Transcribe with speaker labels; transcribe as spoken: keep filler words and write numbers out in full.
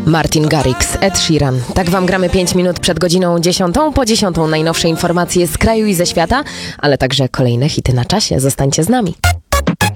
Speaker 1: Martin Garrix, Ed Sheeran. Tak wam gramy pięć minut przed godziną dziesiątą. Po dziesiątą najnowsze informacje z kraju i ze świata, ale także kolejne hity na czasie. Zostańcie z nami.